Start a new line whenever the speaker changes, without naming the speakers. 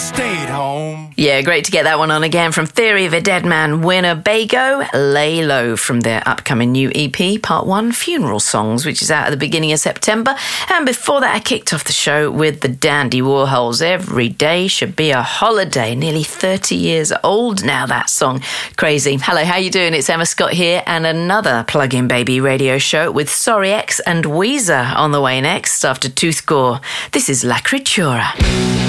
stayed home.
Yeah, great to get that one on again from Theory of a Deadman Winnebago, Lay Low from their upcoming new EP, Part 1, Funeral Songs, which is out at the beginning of September. And before that, I kicked off the show with the Dandy Warhols, Every Day Should Be a Holiday. Nearly 30 years old now, that song. Crazy. Hello, how you doing? It's Emma Scott here, and another Plug-in Baby radio show with Sorry X and Weezer on the way next after Tooth Gore. This is La Creatura.